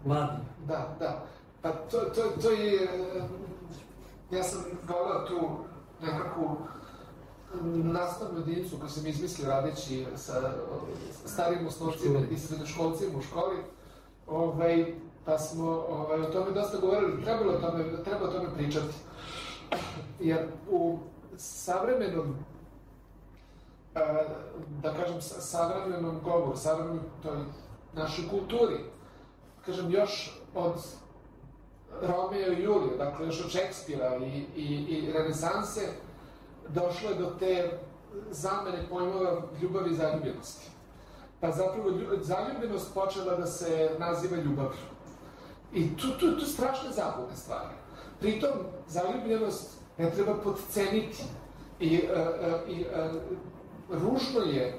mladi. Da. Pa to je... Ja sam volao tu nekakvu nastavnu jedinicu koju sam izmislio radeći sa starim osnovcima i srednjoškolcima u školi. Pa smo o tome dosta govorili, treba o tome pričati. Jer u savremenom, da kažem, savremenom govoru, savremenom toj našoj kulturi, kažem, još od Romeo i Julije, dakle još od Šekspira i renesanse, došlo je do te zamene pojmova ljubavi i zaljubljenosti. Pa zapravo zaljubljenost počela da se naziva ljubavlju. I tu je strašne zabune stvari. Pritom, zaljubljenost ne treba podceniti. I ružno je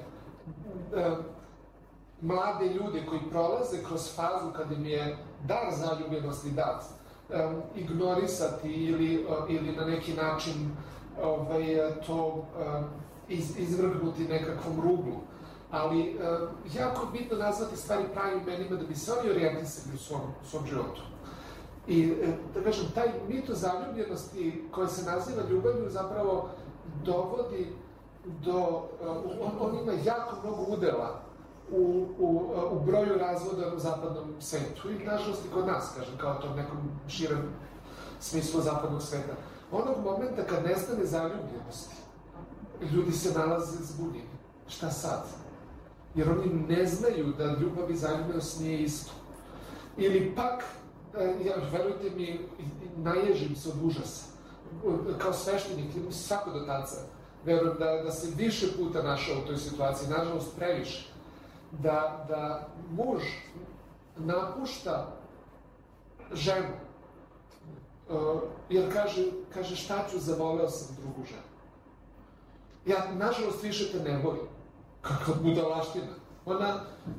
mlade ljude koji prolaze kroz fazu kad im je dar zaljubljenosti dat, ignorisati ili na neki način to izvrgnuti nekakvom ruglu. Ali jako bitno nazvati stvari pravim imenima da bi se oni orijentisali u svom životu. I da kažem, taj mit o zaljubljenosti koji se naziva ljubavlju zapravo dovodi do... On ima jako mnogo udela u broju razvoda u zapadnom svetu i nažalost i kod nas, kažem, kao to nekom širem smislu zapadnog sveta. Onog momenta kad nestane zaljubljenosti, ljudi se nalaze zbunjeni. Šta sad? Jer oni ne znaju da ljubav i zaljubljenost nije isto. Ili pak, verujte mi, naježim se od užasa. Kao sveštenik, svako do taca, verujem da se više puta našao u toj situaciji, nažalost previše, da muž napušta ženu, jer kaže šta ću, zavoleo sam drugu ženu. Ja, nažalost, više te ne volim. Kakva budalaština. Ona,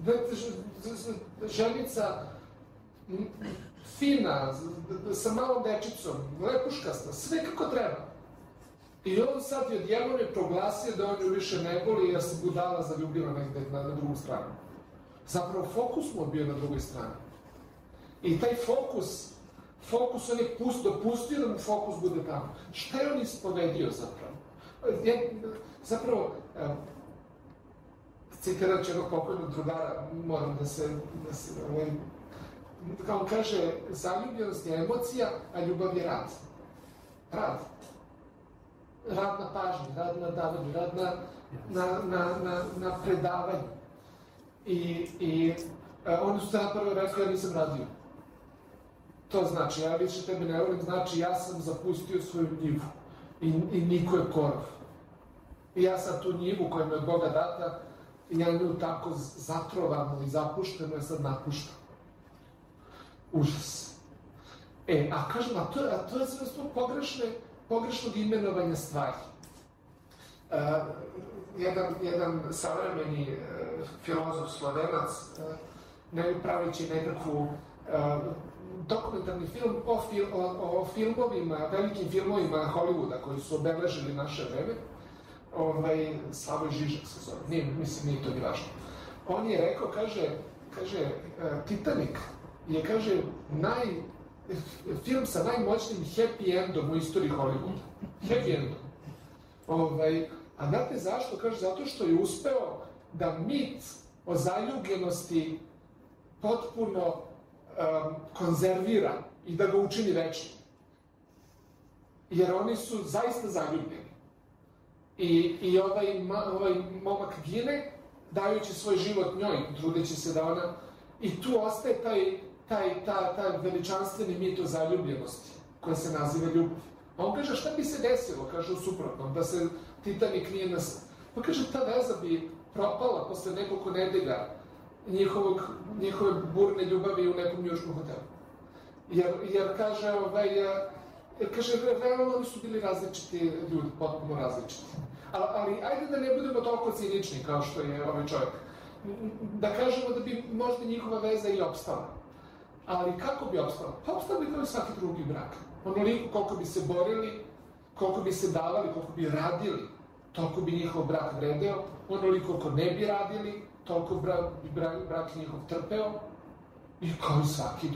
ženica, fina, sa malom dečicom, lepuškasta, sve kako treba. I on sad odjednom je proglasio da on ju više ne voli jer se budala zaljubila negde na drugu stranu. Zapravo, fokus mu bio na drugoj strani. I taj fokus on je dopustio da mu fokus bude tamo. Šta je on ispovedio zapravo? Zapravo, citirat ću jednog pokojnog drugara, moram da se kao on kaže, zaljubljenost je emocija, a ljubav je rad. Rad na pažnji, rad na davanju, rad na predavanju. I oni su zapravo rekli, ja nisam radio. To znači, ja više tebe ne volim, znači ja sam zapustio svoju njivu i niko je korov. I ja sad tu njivu koja mi je od Boga data, ja nju tako zatrovanu i zapuštenu, ja sad napuštam. Užas. A kažem, a to je sve zbog pogrešnog imenovanja stvari. Jedan savremeni filozof Slovenac, ne pravići nekakvu dokumentarni film o filmovima, velikim filmovima Hollywooda koji su obeležili naše vreme, Slavoj Žižek se zove, nije to ni važno. On je rekao, kaže, Titanic je, kaže, film sa najmoćnim happy endom u istoriji Hollywooda. Happy endom. A znate zašto? Kaže, zato što je uspeo da mit o zaljubljenosti potpuno konzervira i da ga učini večnim. Jer oni su zaista zaljubljeni. I ovaj momak gine, dajući svoj život njoj, trudeći se da ona... I tu ostaje taj veličanstveni mit o zaljubljenosti, koja se naziva ljubav. A on kaže, šta bi se desilo, kaže u suprotnom, da se Titanic nije nas... Pa kaže, ta veza bi propala posle nekoliko nedelja njihove burne ljubavi u nekom njuškom hotelu. Jer kaže, realno oni su bili različiti ljudi, potpuno različiti. Ali ajde da ne budemo toliko cinični kao što je ovaj čovjek. Da kažemo da bi možda njihova veza i opstala. Ali kako bi opstala? Pa opstala bi kao i svaki drugi brak. Onoliko koliko bi se borili, koliko bi se davali, koliko bi radili, toliko bi njihov brak vredeo, onoliko koliko ne bi radili, toliko bi brak njihov trpeo i kao i svaki